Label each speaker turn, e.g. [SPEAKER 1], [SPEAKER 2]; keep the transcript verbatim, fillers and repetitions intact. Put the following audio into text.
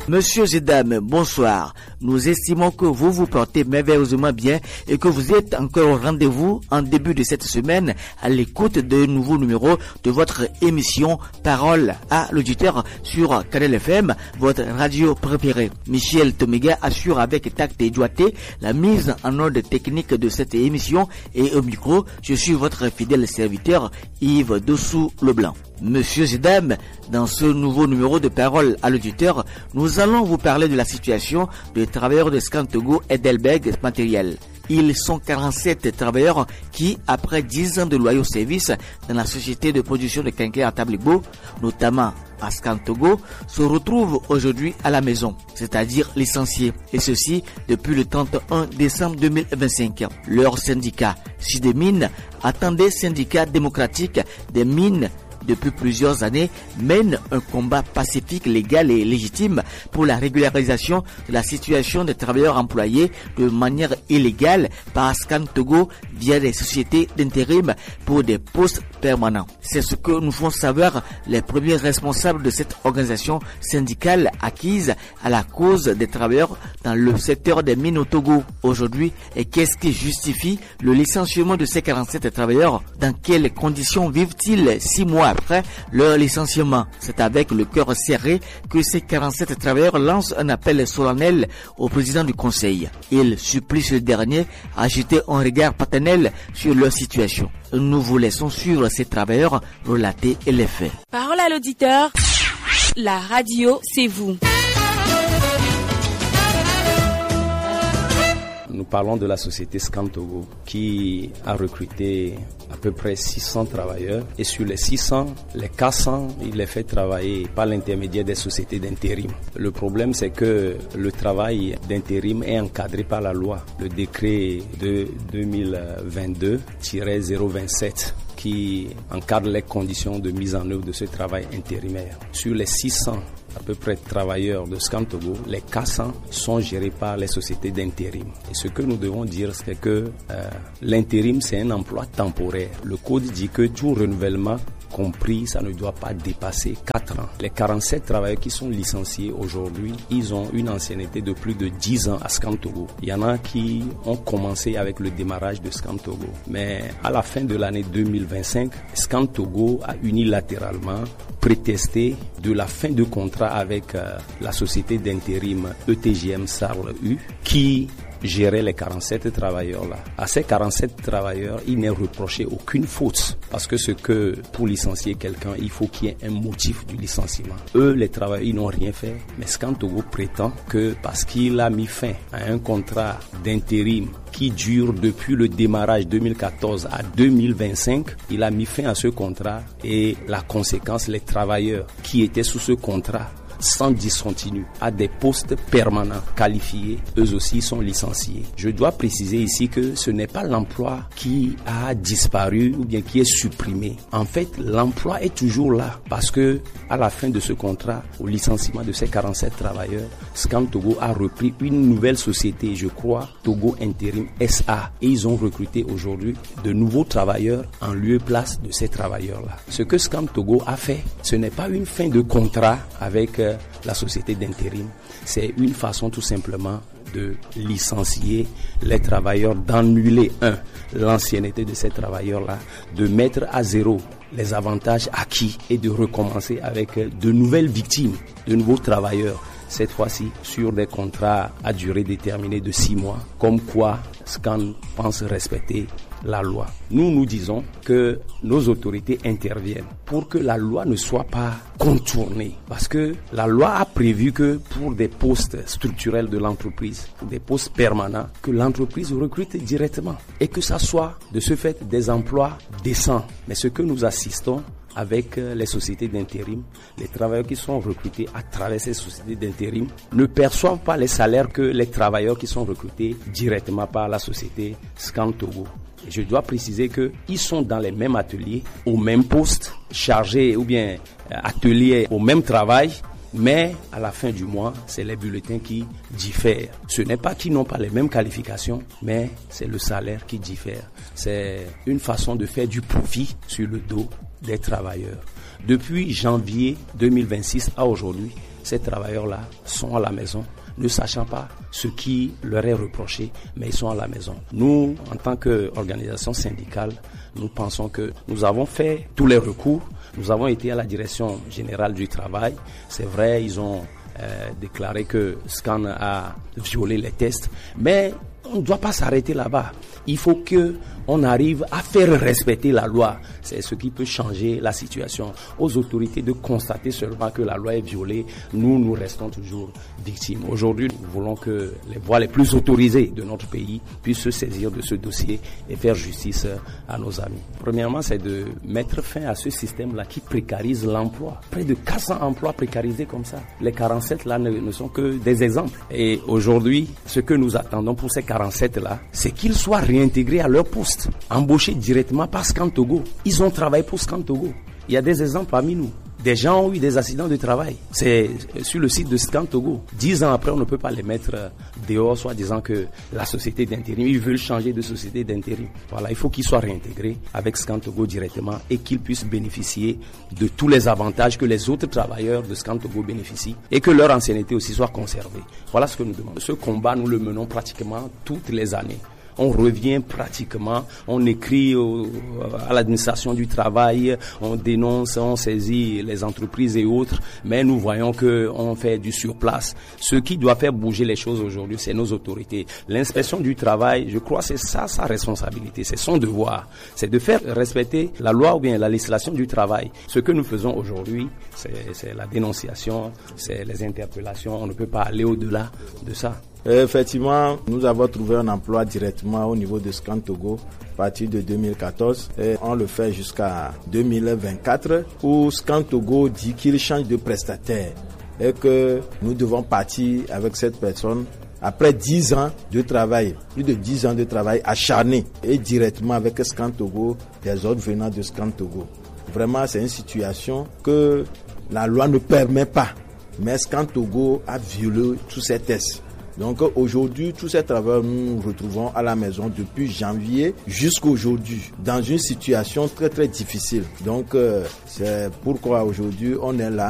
[SPEAKER 1] Monsieur et dames, bonsoir. Nous estimons que vous vous portez merveilleusement bien et que vous êtes encore au rendez-vous en début de cette semaine à l'écoute de nouveaux numéros de votre émission Parole à l'auditeur sur Canal F M, votre radio préférée. Michel Tomiga assure avec tact et doigté la mise en ordre technique de cette émission et au micro, je suis votre fidèle serviteur Yves Dossou-Leblanc. Messieurs et dames, dans ce nouveau numéro de Parole à l'auditeur, nous allons vous parler de la situation des travailleurs de Scantogo et d'Elbeg Matériel. Ils sont quarante-sept travailleurs qui, après dix ans de loyaux services dans la société de production de quincaillerie à Tablibo, notamment à Scantogo, se retrouvent aujourd'hui à la maison, c'est-à-dire licenciés, et ceci depuis le trente et un décembre deux mille vingt-cinq. Leur syndicat, Sidemines, attendait syndicat démocratique des mines depuis plusieurs années, mène un combat pacifique, légal et légitime pour la régularisation de la situation des travailleurs employés de manière illégale par Scantogo via des sociétés d'intérim pour des postes permanents. C'est ce que nous font savoir les premiers responsables de cette organisation syndicale acquise à la cause des travailleurs dans le secteur des mines au Togo aujourd'hui. Et qu'est-ce qui justifie le licenciement de ces quarante-sept travailleurs? Dans quelles conditions vivent-ils six mois après leur licenciement? C'est avec le cœur serré que ces quarante-sept travailleurs lancent un appel solennel au président du conseil. Ils supplient ce dernier à jeter un regard paternel sur leur situation. Nous vous laissons suivre ces travailleurs relater les faits.
[SPEAKER 2] Parole à l'auditeur, la radio c'est vous.
[SPEAKER 3] Nous parlons de la société Scantogo qui a recruté à peu près six cents travailleurs et sur les six cents, les quatre cents, il les fait travailler par l'intermédiaire des sociétés d'intérim. Le problème, c'est que le travail d'intérim est encadré par la loi, le décret de deux mille vingt-deux zéro vingt-sept qui encadre les conditions de mise en œuvre de ce travail intérimaire. Sur les six cents à peu près travailleurs de Scantogo, les quatre cents sont gérés par les sociétés d'intérim. Et ce que nous devons dire, c'est que euh, l'intérim, c'est un emploi temporaire. Le code dit que tout renouvellement compris, ça ne doit pas dépasser quatre ans. Les quarante-sept travailleurs qui sont licenciés aujourd'hui, ils ont une ancienneté de plus de dix ans à Scantogo. Il y en a qui ont commencé avec le démarrage de Scantogo. Mais à la fin de l'année deux mille vingt-cinq, Scantogo a unilatéralement prétesté de la fin de contrat avec euh, la société d'intérim E T G M Sarle U qui gérer les quarante-sept travailleurs là. À ces quarante-sept travailleurs, il n'est reproché aucune faute parce que ce que pour licencier quelqu'un, il faut qu'il y ait un motif du licenciement. Eux, les travailleurs, ils n'ont rien fait, mais Scantogo prétend que parce qu'il a mis fin à un contrat d'intérim qui dure depuis le démarrage deux mille quatorze à deux mille vingt-cinq, il a mis fin à ce contrat et la conséquence, les travailleurs qui étaient sous ce contrat sans discontinu à des postes permanents qualifiés, eux aussi sont licenciés. Je dois préciser ici que ce n'est pas l'emploi qui a disparu ou bien qui est supprimé. En fait, l'emploi est toujours là parce que à la fin de ce contrat, au licenciement de ces quarante-sept travailleurs, Scantogo a repris une nouvelle société, je crois, Togo Intérim S A, et ils ont recruté aujourd'hui de nouveaux travailleurs en lieu et place de ces travailleurs-là. Ce que Scantogo a fait, ce n'est pas une fin de contrat avec euh, la société d'intérim, c'est une façon tout simplement de licencier les travailleurs, d'annuler un, l'ancienneté de ces travailleurs-là, de mettre à zéro les avantages acquis et de recommencer avec de nouvelles victimes, de nouveaux travailleurs, cette fois-ci sur des contrats à durée déterminée de six mois, comme quoi Scan pense respecter la loi. Nous, nous disons que nos autorités interviennent pour que la loi ne soit pas contournée. Parce que la loi a prévu que pour des postes structurels de l'entreprise, pour des postes permanents, que l'entreprise recrute directement. Et que ça soit de ce fait des emplois décents. Mais ce que nous assistons avec les sociétés d'intérim, les travailleurs qui sont recrutés à travers ces sociétés d'intérim ne perçoivent pas les salaires que les travailleurs qui sont recrutés directement par la société Scantogo. Et je dois préciser qu'ils sont dans les mêmes ateliers, au même poste, chargés ou bien ateliers au même travail, mais à la fin du mois, c'est les bulletins qui diffèrent. Ce n'est pas qu'ils n'ont pas les mêmes qualifications, mais c'est le salaire qui diffère. C'est une façon de faire du profit sur le dos des travailleurs. Depuis janvier deux mille vingt-six à aujourd'hui, ces travailleurs-là sont à la maison, ne sachant pas ce qui leur est reproché, mais ils sont à la maison. Nous, en tant qu'organisation syndicale, nous pensons que nous avons fait tous les recours. Nous avons été à la direction générale du travail. C'est vrai, ils ont euh, déclaré que Scan a violé les tests, mais on ne doit pas s'arrêter là-bas. Il faut que on arrive à faire respecter la loi. C'est ce qui peut changer la situation. Aux autorités de constater seulement que la loi est violée, nous, nous restons toujours victimes. Aujourd'hui, nous voulons que les voies les plus autorisées de notre pays puissent se saisir de ce dossier et faire justice à nos amis. Premièrement, c'est de mettre fin à ce système-là qui précarise l'emploi. Près de quatre cents emplois précarisés comme ça. Les quarante-sept là ne, ne sont que des exemples. Et aujourd'hui, ce que nous attendons pour ces quarante-sept là, c'est qu'ils soient réintégrés à leur poste, embauchés directement par Scan Togo. Ils ont travaillé pour Scan Togo. Il y a des exemples parmi nous. Des gens ont eu des accidents de travail. C'est sur le site de Scan Togo. Dix ans après, on ne peut pas les mettre dehors, soit disant que la société d'intérim, ils veulent changer de société d'intérim. Voilà, il faut qu'ils soient réintégrés avec Scan Togo directement et qu'ils puissent bénéficier de tous les avantages que les autres travailleurs de Scan Togo bénéficient et que leur ancienneté aussi soit conservée. Voilà ce que nous demandons. Ce combat, nous le menons pratiquement toutes les années. On revient pratiquement, on écrit au, à l'administration du travail, on dénonce, on saisit les entreprises et autres, mais nous voyons qu'on fait du surplace. Ce qui doit faire bouger les choses aujourd'hui, c'est nos autorités. L'inspection du travail, je crois, c'est ça sa responsabilité, c'est son devoir. C'est de faire respecter la loi ou bien la législation du travail. Ce que nous faisons aujourd'hui, c'est, c'est la dénonciation, c'est les interpellations, on ne peut pas aller au-delà de ça.
[SPEAKER 4] Effectivement, nous avons trouvé un emploi directement au niveau de Scan Togo à partir de deux mille quatorze et on le fait jusqu'à deux mille vingt-quatre où Scan Togo dit qu'il change de prestataire et que nous devons partir avec cette personne après dix ans de travail, plus de dix ans de travail acharné et directement avec Scan Togo, des ordres venant de Scan Togo. Vraiment, c'est une situation que la loi ne permet pas, mais Scan Togo a violé tous ces tests. Donc aujourd'hui, tous ces travailleurs, nous nous retrouvons à la maison depuis janvier jusqu'à aujourd'hui, dans une situation très très difficile. Donc euh, c'est pourquoi aujourd'hui on est là